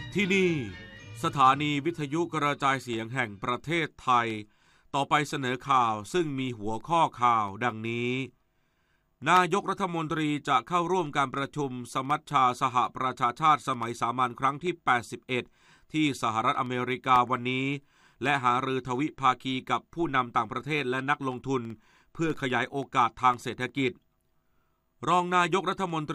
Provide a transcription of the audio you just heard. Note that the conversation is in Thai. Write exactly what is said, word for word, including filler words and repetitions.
ที่นี่สถานีวิทยุกระจายเสียงแห่งประเทศไทยต่อไปเสนอข่าวซึ่งมีหัวข้อข่าวดังนี้นายกรัฐมนตรีจะเข้าร่วมการประชุมสมัชชาสหประชาชาติสมัยสามัญครั้งที่แปดสิบเอ็ดที่สหรัฐอเมริกาวันนี้และหารือทวิภาคีกับผู้นำต่างประเทศและนักลงทุนเพื่อขยายโอกาสทางเศรษฐกิจรองนายกรัฐมนตรี